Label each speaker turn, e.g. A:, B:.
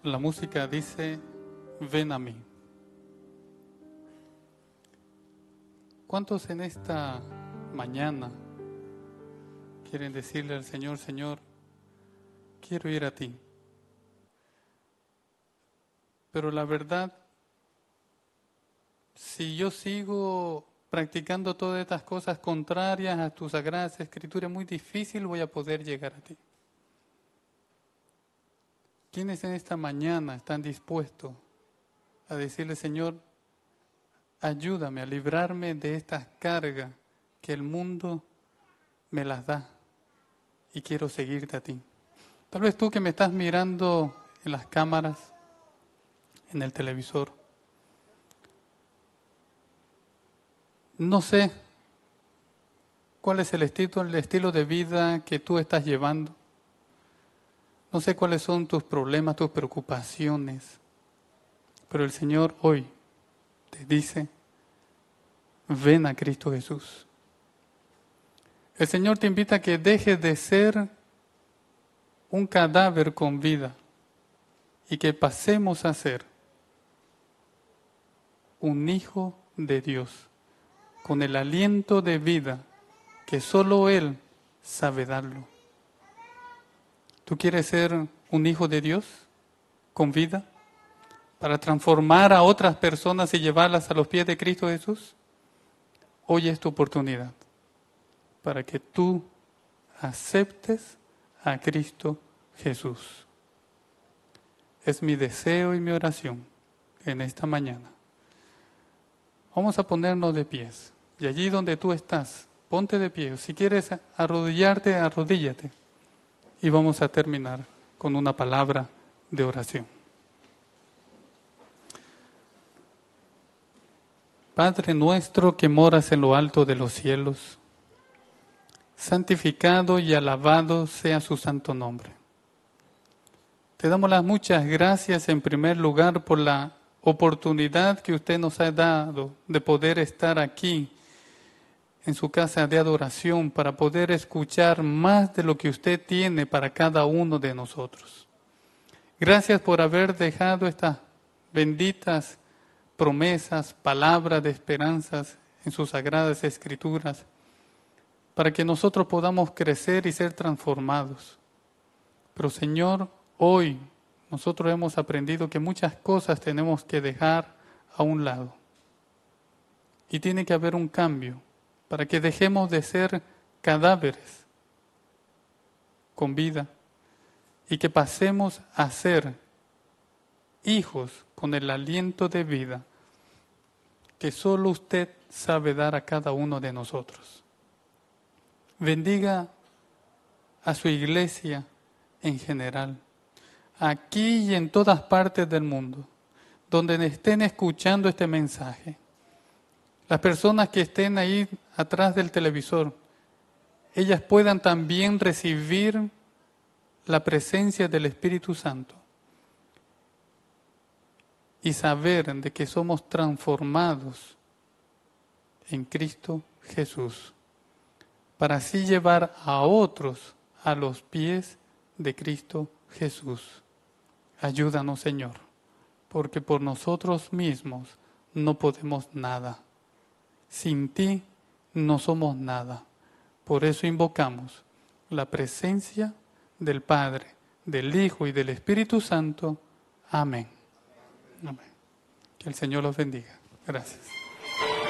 A: La música dice, ven a mí. ¿Cuántos en esta mañana quieren decirle al Señor, Señor, quiero ir a ti? Pero la verdad, si yo sigo practicando todas estas cosas contrarias a tus sagradas escrituras, muy difícil voy a poder llegar a ti. ¿Quiénes en esta mañana están dispuestos a decirle, Señor, ayúdame a librarme de estas cargas que el mundo me las da y quiero seguirte a ti? Tal vez tú que me estás mirando en las cámaras, en el televisor, no sé cuál es el estilo de vida que tú estás llevando. No sé cuáles son tus problemas, tus preocupaciones, pero el Señor hoy te dice, ven a Cristo Jesús. El Señor te invita a que dejes de ser un cadáver con vida y que pasemos a ser un hijo de Dios, con el aliento de vida que solo Él sabe darlo. ¿Tú quieres ser un hijo de Dios con vida para transformar a otras personas y llevarlas a los pies de Cristo Jesús? Hoy es tu oportunidad para que tú aceptes a Cristo Jesús. Es mi deseo y mi oración en esta mañana. Vamos a ponernos de pies. Y allí donde tú estás, ponte de pie. Si quieres arrodillarte, arrodíllate. Y vamos a terminar con una palabra de oración. Padre nuestro que moras en lo alto de los cielos, santificado y alabado sea su santo nombre. Te damos las muchas gracias en primer lugar por la oportunidad que usted nos ha dado de poder estar aquí en su casa de adoración para poder escuchar más de lo que usted tiene para cada uno de nosotros. Gracias por haber dejado estas benditas promesas, palabras de esperanzas en sus sagradas escrituras, para que nosotros podamos crecer y ser transformados. Pero Señor, hoy nosotros hemos aprendido que muchas cosas tenemos que dejar a un lado. Y tiene que haber un cambio para que dejemos de ser cadáveres con vida y que pasemos a ser hijos con el aliento de vida que solo usted sabe dar a cada uno de nosotros. Bendiga a su iglesia en general, aquí y en todas partes del mundo, donde estén escuchando este mensaje. Las personas que estén ahí atrás del televisor, ellas puedan también recibir la presencia del Espíritu Santo y saber de que somos transformados en Cristo Jesús, para así llevar a otros a los pies de Cristo Jesús. Ayúdanos, Señor, porque por nosotros mismos no podemos nada. Sin ti no somos nada. Por eso invocamos la presencia del Padre, del Hijo y del Espíritu Santo. Amén. Amén. Que el Señor los bendiga. Gracias.